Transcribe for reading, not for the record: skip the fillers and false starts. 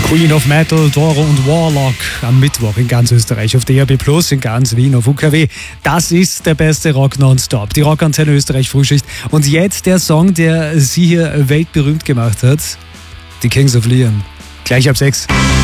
Queen of Metal, Doro und Warlock am Mittwoch in ganz Österreich, auf DRB Plus, in ganz Wien, auf UKW. Das ist der beste Rock nonstop, die Rockantenne Österreich Frühschicht. Und jetzt der Song, der sie hier weltberühmt gemacht hat, die Kings of Leon. Gleich ab 6.